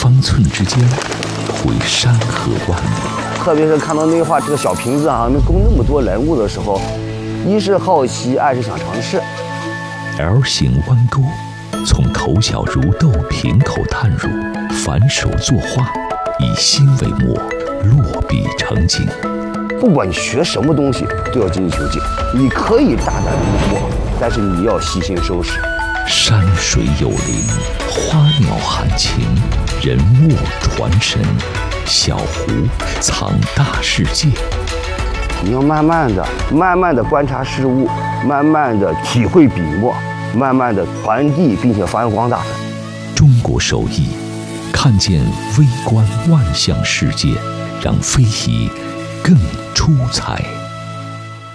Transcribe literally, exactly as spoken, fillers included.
方寸之间，绘山河万里。 特别是看到那画这个小瓶子啊，能供那么多人物的时候，一是好奇，二是想尝试。 L 型弯钩，从头小如豆瓶口探入，反手作画，以心为墨，落笔成景。 不管你学什么东西，都要精益求精。你可以大胆临摹，但是你要细心收拾。 山水有灵，花鸟含情，人物传神，小湖藏大世界。 你要慢慢的、慢慢的观察事物，慢慢的体会笔墨，慢慢的传递，并且发扬光大它。 中国手艺，看见微观万象世界，让非遗更出彩。